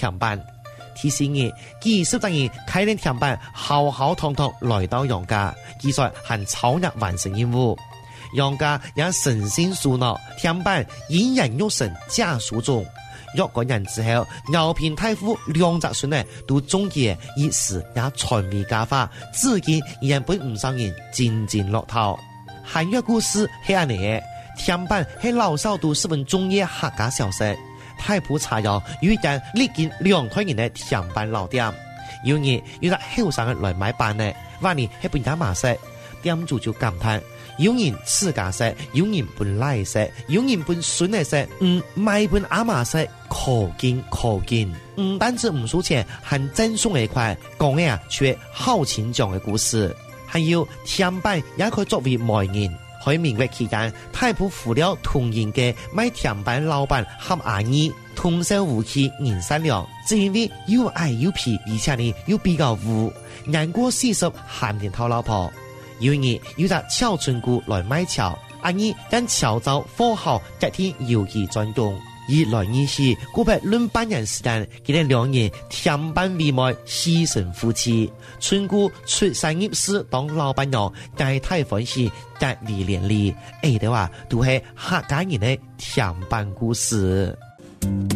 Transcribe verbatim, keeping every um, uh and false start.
甜板。提醒你，幾十個人開練甜板，浩浩蕩蕩來到楊家，其實還超額完成任務。楊家也身心舒腦，甜板引人入勝，家書中。若干人之後，饒平太傅兩隻孫呢，都終結一時也傳為佳話，至今仍被唔少人漸漸落頭。韓越故事係安尼嘅，甜板係老少都十分中意客家小食。太仆茶窯有一間歷經兩代人的甜板老店，有日有隻後生人來買板呢，話你係本家媽食，店主就感嘆：有人自家食，有人本來食，有人本孫嚟食，嗯，買本阿媽食，可見可見。唔單止唔輸錢，還贈送一塊，講嘅啊，卻好情講嘅故事。還有甜板也可以作為賣言。喺明月期間，太仆扶了同仁嘅賣甜板老闆合阿姨，同聲無氣，人善良，只因為又矮又皮，而且呢又比較污，年過四十還連套老婆。有日有隻巧春姑來賣巧，阿姨將巧招貨好，隔天有意轉動。一來二去，過百論半年時間，佢哋兩人甜板為賣，犧牲夫妻。春姑出山入市當老闆娘，但係太歡喜，隔離連理。誒的話，都係客家人的甜板故事。